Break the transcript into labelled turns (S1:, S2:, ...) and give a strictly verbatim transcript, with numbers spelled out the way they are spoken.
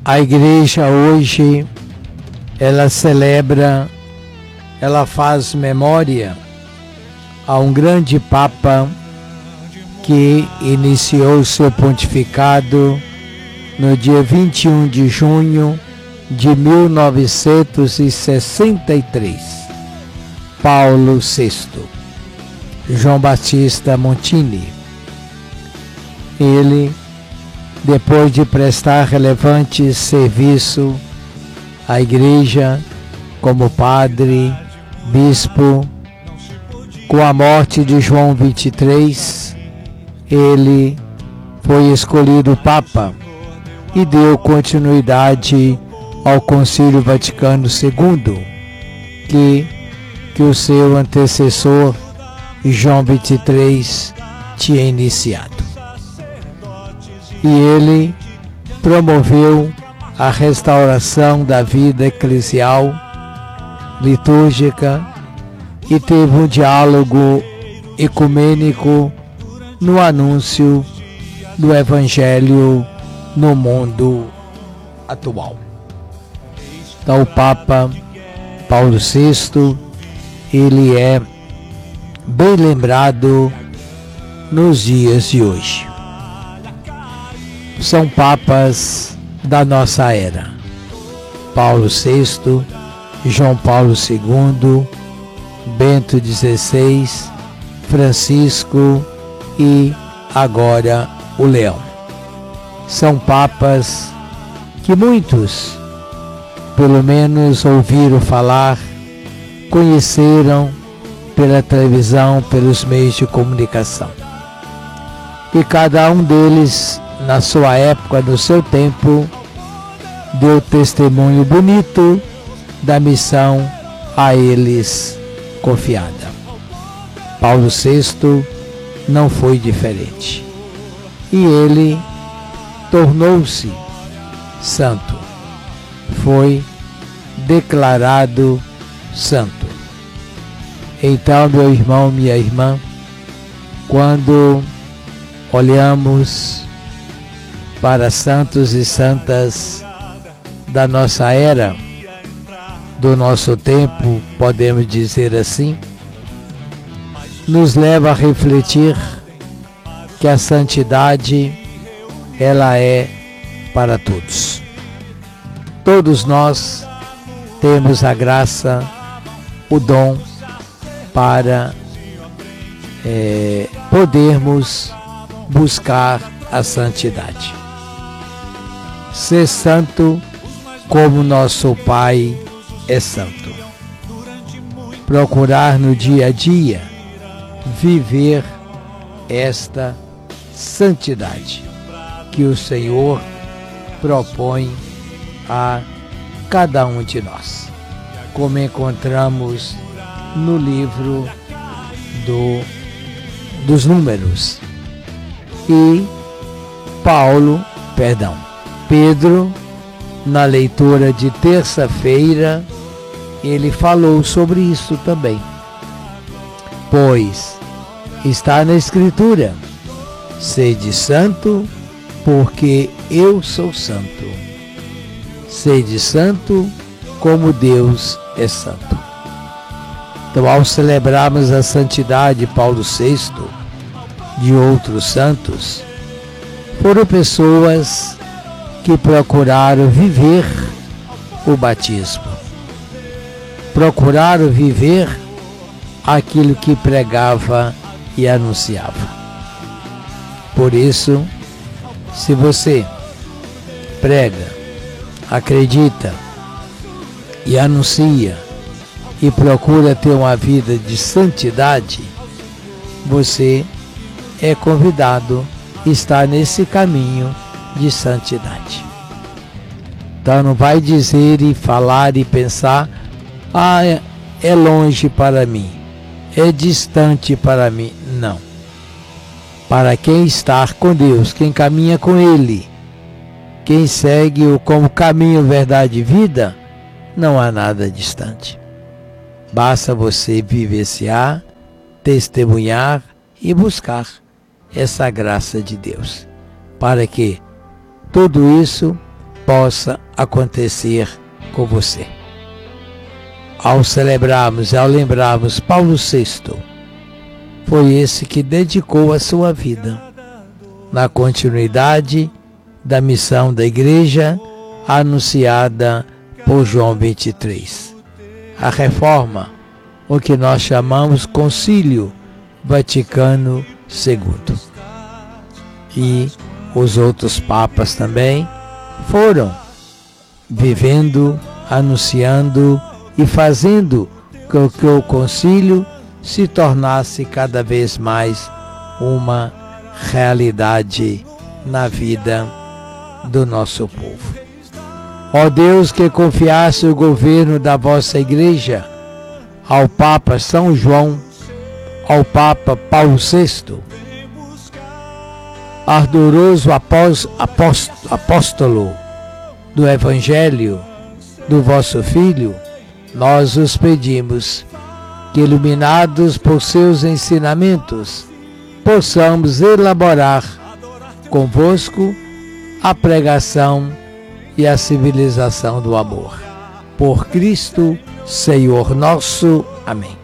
S1: A igreja hoje, ela celebra, ela faz memória a um grande Papa que iniciou seu pontificado no dia vinte e um de junho de mil novecentos e sessenta e três, Paulo sexto, João Batista Montini. Ele, depois de prestar relevante serviço à igreja como padre, bispo, com a morte de João vinte e três, ele foi escolhido Papa e deu continuidade ao Concílio Vaticano segundo, que, que o seu antecessor, João vinte e três, tinha iniciado. E ele promoveu a restauração da vida eclesial, litúrgica, e teve um diálogo ecumênico no anúncio do Evangelho no mundo atual. Então, o Papa Paulo sexto, ele é bem lembrado nos dias de hoje. São papas da nossa era: Paulo sexto, João Paulo segundo, Bento dezesseis, Francisco e agora o Leão. São papas que muitos, pelo menos, ouviram falar, conheceram pela televisão, pelos meios de comunicação. E cada um deles, na sua época, no seu tempo, deu testemunho bonito da missão a eles confiada. Paulo sexto não foi diferente. E ele tornou-se santo. Foi declarado santo. Então, meu irmão, minha irmã, quando olhamos para santos e santas da nossa era, do nosso tempo, podemos dizer assim, nos leva a refletir que a santidade, ela é para todos. Todos nós temos a graça, o dom para é, podermos buscar a santidade. Ser santo como nosso Pai é santo. Procurar no dia a dia viver esta santidade que o Senhor propõe a cada um de nós, como encontramos no livro do, dos Números. E Paulo, perdão, Pedro, na leitura de terça-feira, ele falou sobre isso também. Pois está na Escritura: sede santo, porque eu sou santo. Sede santo, como Deus é santo. Então, ao celebrarmos a santidade de Paulo sexto, de outros santos, foram pessoas que procuraram viver o batismo, procuraram viver aquilo que pregava e anunciava. Por isso, se você prega, acredita e anuncia e procura ter uma vida de santidade, você é convidado a estar nesse caminho de santidade. Então não vai dizer e falar e pensar: ah, é longe para mim, é distante para mim. Não. Para quem está com Deus, quem caminha com Ele, quem segue-o como caminho, verdade e vida, não há nada distante. Basta você vivenciar, testemunhar e buscar essa graça de Deus, para que tudo isso possa acontecer com você. Ao celebrarmos e ao lembrarmos Paulo sexto, foi esse que dedicou a sua vida na continuidade da missão da Igreja anunciada por João vinte e três. A reforma, o que nós chamamos Concílio Vaticano segundo. E os outros papas também foram vivendo, anunciando e fazendo com que o concílio se tornasse cada vez mais uma realidade na vida do nosso povo. Ó Deus, que confiasse o governo da vossa Igreja ao Papa São João, ao Papa Paulo sexto, ardoroso apóstolo do Evangelho do vosso Filho, nós os pedimos que, iluminados por seus ensinamentos, possamos elaborar convosco a pregação e a civilização do amor. Por Cristo, Senhor nosso. Amém.